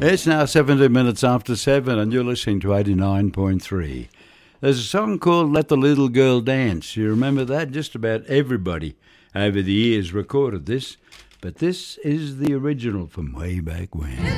It's now 17 minutes after 7 and you're listening to 89.3. There's a song called Let the Little Girl Dance. You remember that? Just about everybody over the years recorded this. But this is the original from way back when.